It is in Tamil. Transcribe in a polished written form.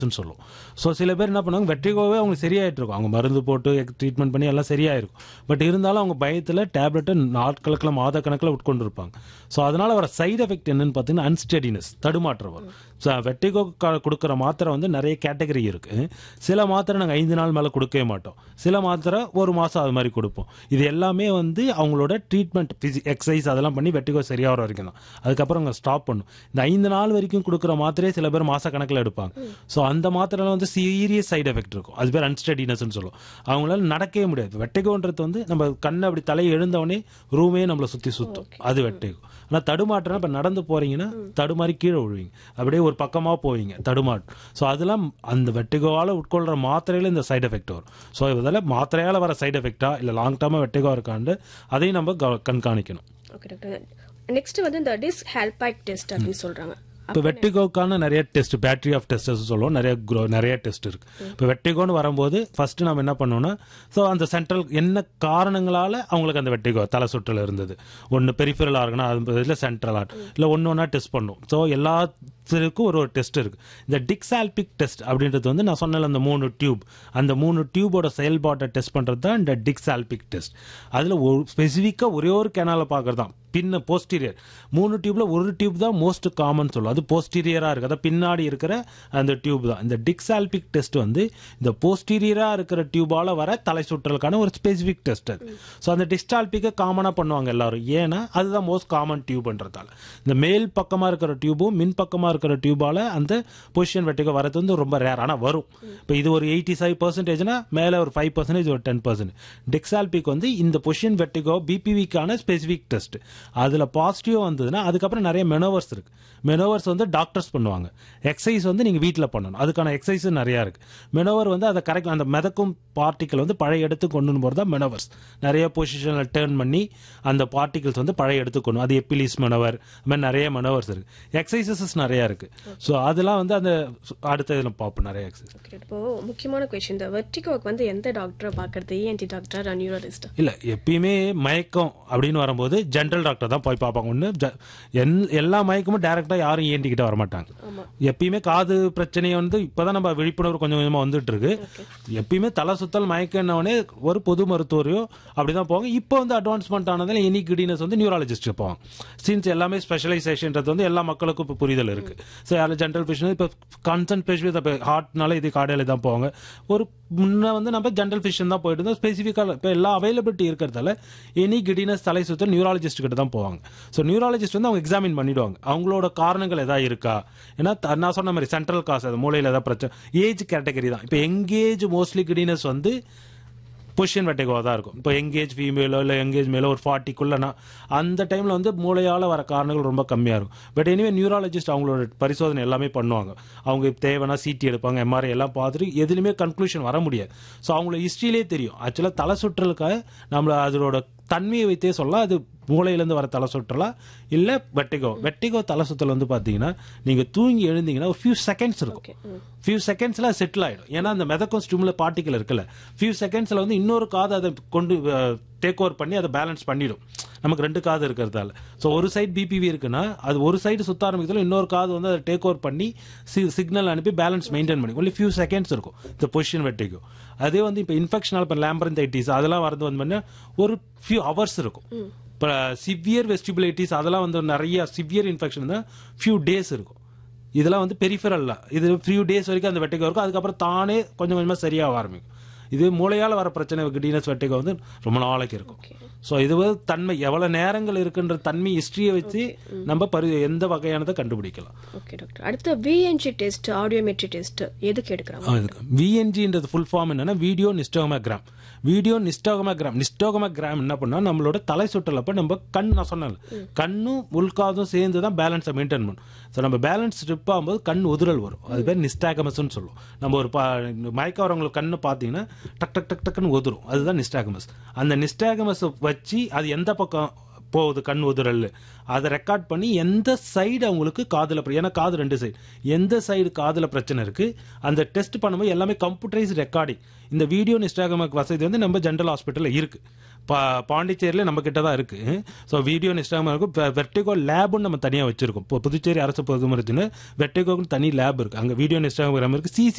சொல்லும். ஸோ சில பேர் என்ன பண்ணுவாங்க, வெட்ரிகோவே அவங்க சரியாயிட்டு இருக்கும், அவங்க மருந்து போட்டு ட்ரீட்மெண்ட் பண்ணி எல்லாம் சரியாயிருக்கும். பட் இருந்தாலும் அவங்க பயத்தில் டேப்லெட்டை நாட்கணக்கில் மாத கணக்கில் உட்கொண்டு இருப்பாங்க. ஸோ அதனால வர சைடு எஃபெக்ட் என்னன்னு பார்த்தீங்கன்னா அன்ஸ்டெடினஸ், தடுமாற்றம் வரும். ஸோ வெட்ரிகோ கொடுக்குற மாத்திரை வந்து நிறைய கேட்டகரி இருக்கு. சில மாத்திரை நாங்கள் 5 நாள் மேலே கொடுக்கவே மாட்டோம், சில மாத்திரை 1 மாதம் அது மாதிரி கொடுப்போம். இது எல்லாமே வந்து அவங்களோட ட்ரீட்மெண்ட் எக்ஸசைஸ் அதெல்லாம் பண்ணி வெட்ரிகோ சரியாகிற வரைக்கும் தான். அதுக்கப்புறம் அவங்க ஸ்டாப் பண்ணும். இந்த 5 நாள் வரைக்கும் கொடுக்குற மாத்திரையே சில பேர் மாச கணக்கில் எடுப்பாங்க. ஸோ அந்த மாத்திரைலாம் வந்து சீரியஸ் சைடு எஃபெக்ட் இருக்கும். அது பேர் அன்ஸ்டெடினஸ்ன்னு சொல்லுவோம். அவங்களால நடக்கவே முடியாது. வெட்ரிகோன்றது வந்து நம்ம கண்ணை அப்படி தலையை எழுந்தவொடனே ரூமே நம்மளை சுற்றி சுற்றும், அது வெட்ரிகோ. ஆனால் தடுமாற்றம் இப்போ நடந்து போறீங்கன்னா தடுமாறி கீழே விழுவீங்க, அப்படியே ஒரு பக்கமாக போவீங்க, தடுமாற்றம். ஸோ அதெல்லாம் அந்த வெட்ரிகோவால் உட்கொள்கிற மாத்திரையில் இந்த சைடு எஃபெக்ட் வரும். ஸோ இதில் மாத்திரையால் வர சைடு எஃபெக்டா இல்லை லாங் டேர்மாக வெட்ரிகோ இருக்காண்டு அதையும் நம்ம கண்காணிக்கணும். Okay doctor. நெக்ஸ்ட் வந்து இந்த டிஸ்ஹால்பைட் டெஸ்ட் அப்படின்னு சொல்றாங்க. இப்போ வெட்ரிகோக்கான நிறைய டெஸ்ட், பேட்டரி ஆஃப் டெஸ்ட் சொல்லுவோம், நிறைய டெஸ்ட் இருக்கு. இப்போ வெட்ரிகோன்னு வரும்போது ஃபர்ஸ்ட் நம்ம என்ன பண்ணோம்னா, ஸோ அந்த சென்ட்ரல் என்ன காரணங்களால அவங்களுக்கு அந்த வெட்ரிகோ தலை சுற்றல் இருந்தது, ஒன்று பெரிஃபரல் ஆர்கனா, அது இல்லை சென்ட்ரல் ஆர்ட், இல்லை ஒன்று டெஸ்ட் பண்ணும். ஸோ எல்லாத்துக்கும் ஒரு டெஸ்ட் இருக்கு. இந்த டிக்ஸால்பிக் டெஸ்ட் அப்படின்றது வந்து நான் சொன்ன அந்த 3 டியூப், அந்த 3 டியூபோட செயல்பாட்டை டெஸ்ட் பண்றது தான் இந்த டிக்ஸால்பிக் டெஸ்ட். அதில் ஸ்பெசிஃபிக்கா ஒரே ஒரு கேனால பார்க்கறது தான் பின்ன போஸ்டீரியர். 3 டியூப்ல ஒரு டியூப் தான் மோஸ்ட் காமன் சொல்லும், அது போஸ்டீரியரா இருக்கு, அதாவது பின்னாடி இருக்கிற அந்த டியூப் தான். இந்த டிக்ஸால்பிக் டெஸ்ட் வந்து இந்த போஸ்டீரியரா இருக்கிற டியூபால வர தலை சுற்றலுக்கான ஒரு ஸ்பெசிபிக் டெஸ்ட் அது. ஸோ அந்த டிக்ஸால்பிக்கை காமனா பண்ணுவாங்க எல்லாரும், ஏன்னா அதுதான் மோஸ்ட் காமன் டியூப்ன்றதால. இந்த மேல் பக்கமா இருக்கிற டியூபும் மின் பக்கமா இருக்கிற டியூபால அந்த பொசிஷன் வெட்ரிகோ வரது வந்து ரொம்ப ரேர், ஆனால் வரும். இப்போ இது ஒரு 85%, மேல ஒரு 5%, ஒரு 10%. டிக்ஸால்பிக் வந்து இந்த பொசிஷன் வெட்ரிகோ பிபிவிக்கான ஸ்பெசிபிக் டெஸ்ட். அதுல பாசிட்டிவ் வந்ததுன்னா அதுக்கப்புறம் நிறைய மெனோவர்ஸ் இருக்கு. மெனோவர்ஸ் வந்து டாக்டர்ஸ் பண்ணுவாங்க, எக்ஸசைஸ் வந்து நீங்க வீட்டில் பண்ணணும், அதுக்கான எக்ஸசைஸ் நிறைய இருக்கு. மெனோவர் வந்து அதை கரெக்ட் அந்த மிதக்கும் பார்ட்டிகல் வந்து பழைய இடத்துக்கு கொண்டு போறதா மெனோவர்ஸ். நிறைய பொசிஷனில் டேர்ன் பண்ணி அந்த பார்ட்டிகல்ஸ் வந்து பழைய இடத்துக்கு கொண்டு, அது எப்பிலிஸ் மெனோவர், அது மாதிரி நிறைய மெனோவர்ஸ் இருக்கு. எக்ஸசைசஸ் நிறைய இருக்கு. ஸோ அதெல்லாம் வந்து அந்த அடுத்த இதில் பார்ப்போம் நிறைய எக்ஸசைஸ். இப்போ முக்கியமான கொஸ்டின், இந்த வெர்டிகோக்கு வந்து எந்த டாக்டரை பார்க்கறது, ENT டாக்டர், நியூரோலஜிஸ்ட்? இல்லை, எப்பயுமே மயக்கம் அப்படின்னு வரும்போது ஜென்ரல் டாக்டர் தான் போய் பார்ப்பாங்க. ஒன்று எல்லா மயக்கமும் டைரக்டா யாரும் ENT கிட்ட வரமாட்டாங்க. எப்பயுமே காது பிரச்சனையை வந்து இப்பதான் நம்ம விழிப்புணர்வு கொஞ்சம் கொஞ்சமா வந்துட்டு இருக்கு. எப்பயுமே தலை சுத்தல் மயக்கம்னே ஒரு பொது மருத்துவரையோ அப்படிதான் போவாங்க. இப்போ வந்து அட்வான்ஸ்மெண்ட் ஆனதால எனி கிடினஸ் வந்து நியூராலஜிஸ்ட் போவாங்க. சின்ஸ் எல்லாமே ஸ்பெஷலைசேஷன்றது வந்து எல்லா மக்களுக்கும் இப்போ புரிதல் இருக்கு. ஸோ ஜென்ரல் ஃபிஷன் இப்போ கன்சர்ன் ஸ்பெஷலிஸ்ட், இப்போ ஹார்ட்னால இது கார்டியால தான் போவாங்க. ஒரு முன்ன வந்து நம்ம ஜென்ரல் ஃபிஷன் தான் போயிட்டு இருந்தோம். ஸ்பெசிஃபிக்காக இப்போ எல்லா அவைலபிலிட்டி இருக்கிறதால எனி கிடினஸ் தலை சுத்தல் நியூராலஜிஸ்ட் கிட்ட தான் போவாங்க. ஸோ நியூராலஜிஸ்ட் வந்து அவங்க எக்ஸாமின் பண்ணிடுவாங்க, அவங்களோட காரணங்கள் ஏதாவது இருக்கா. ஏன்னா நான் சொன்ன மாதிரி சென்ட்ரல் காஸ், அது மூளையில் ஏதாவது பிரச்சனை, ஏஜ் கேட்டகரி தான். இப்போ எங்கேஜ் மோஸ்ட்லி கிடினஸ் வந்து பொசிஷன் வெட்ரிகோவா தான் இருக்கும். இப்போ எங்கேஜ் ஃபீமேலோ இல்லை எங்கேஜ் மேலோ ஒரு 40க்குள்ளனா அந்த டைமில் வந்து மூளையால் வர காரணங்கள் ரொம்ப கம்மியாக இருக்கும். பட் எனிவே நியூராலஜிஸ்ட் அவங்களோட பரிசோதனை எல்லாமே பண்ணுவாங்க. அவங்க தேவைன்னா சிடி எடுப்பாங்க, MRI எல்லாம் பார்த்துட்டு எதுலையுமே கன்க்ளூஷன் வர முடியாது. ஸோ அவங்களோட ஹிஸ்ட்ரியிலே தெரியும். ஆக்சுவலாக தலை சுற்றலுக்காக நம்மள அதோட தன்மையை வைத்தே சொல்லலாம், அது மூளையிலேருந்து வர தலை சுற்றலா இல்லை வெட்ரிகோ தலை சுற்றல் வந்து பார்த்தீங்கன்னா நீங்கள் தூங்கி எழுந்தீங்கன்னா ஒரு ஃபியூ செகண்ட்ஸ் இருக்கும். ஃபியூ செகண்ட்ஸ்ல செட்டில் ஆயிடும். ஏன்னா அந்த மெதக்கும் ஸ்டிமுலர் பார்ட்டிகல் இருக்குல்ல, ஃபியூ செகண்ட்ஸ்ல வந்து இன்னொரு காது அதை கொண்டு டேக் ஓவர் பண்ணி அதை பேலன்ஸ் பண்ணிடும். நமக்கு 2 காது இருக்கிறதால. ஸோ ஒரு சைடு பிபிவி இருக்குன்னா அது ஒரு சைடு சுத்த ஆரம்பிக்கிறதுல இன்னொரு காது வந்து அதை டேக் ஓவர் பண்ணி சிக்னல் அனுப்பி பேலன்ஸ் மெயின்டைன் பண்ணி ஒன்லி ஃபியூ செகண்ட்ஸ் இருக்கும் இந்த பொசிஷன் வெட்ரிகோ. அதே வந்து இப்போ இன்ஃபெக்ஷனால் இப்போ லேம்பரன்தைட்டிஸ் அதெல்லாம் வரது வந்து ஒரு ஃபியூ ஹவர்ஸ் இருக்கும். இப்போ சிவியர் வெஸ்டிபுலைட்டிஸ் அதெல்லாம் வந்து நிறைய சிவியர் இன்ஃபெக்ஷன் தான் ஃபியூ டேஸ் இருக்கும். இதெல்லாம் வந்து பெரிஃபரல்ல இது ஃபியூ டேஸ் வரைக்கும் அந்த வெட்ரிகோ இருக்கும். அதுக்கப்புறம் தானே கொஞ்சம் கொஞ்சமாக சரியாக ஆரம்பிக்கும். இது மூளையால் வர பிரச்சனை கிடினஸ் வெட்ரிகோ வந்து ரொம்ப நாளைக்கு இருக்கும். ஸோ இது தன்மை எவ்வளவு நேரங்கள் இருக்குன்ற தன்மை ஹிஸ்டரியை வச்சு நம்ம எந்த வகையானதை கண்டுபிடிக்கலாம். Okay doctor. அடுத்து VNG டெஸ்ட், ஆடியோமெட்ரி டெஸ்ட் எதுக்கு எடுக்கிறாங்க? VNGன்றது ஃபுல் ஃபார்ம் என்னன்னா வீடியோ நிஸ்டோகோகிராம். நிஸ்டோகோகிராம் என்ன பண்ணா நம்மளோட தலை சுற்றலப்ப நம்ம நான் சொன்னேன் கண்ணும் உள்காதும் சேர்ந்து தான் பேலன்ஸை மெயின்டைன் பண்ணும். ஸோ நம்ம பேலன்ஸ் ஸ்ட்ரிப் ஆகும்போது கண் உதிரல் வரும், அது பேர் நிஸ்டாகமஸ்ன்னு சொல்லுவோம். நம்ம ஒரு மயக்க வரவங்களுக்கு கண்ணு பார்த்தீங்கன்னா டக் டக் டக் டக்குன்னு உதிரும், அதுதான் நிஸ்டாகமஸ். அந்த நிஸ்டாகமஸ் வச்சு அது எந்த பக்கம் போகுது கண் உதிரல் அதை ரெக்கார்ட் பண்ணி எந்த சைடு அவங்களுக்கு காதுல, ஏன்னா காது 2 சைடு, எந்த சைடு காதுல பிரச்சனை இருக்கு அந்த டெஸ்ட் பண்ணும்போது எல்லாமே கம்ப்யூட்டரைஸ் ரெக்கார்டிங். இந்த வீடியோ நிஸ்டாகமக் வசதி வந்து நம்ம ஜென்ரல் ஹாஸ்பிட்டல்ல இருக்கு. பாண்டிச்சேரியில நம்ம கிட்ட தான் இருக்கு. ஸோ வீடியோ இன்ஸ்டாகிராம் இருக்கும். வெர்டிகோ லேப்னு நம்ம தனியாக வச்சிருக்கோம். இப்போ புதுச்சேரி அரசு பொது மருத்துவமனை வெர்டிகோக்கு தனி லேப் இருக்கு. அங்கே வீடியோ இன்ஸ்டாகிராம் இருக்கு.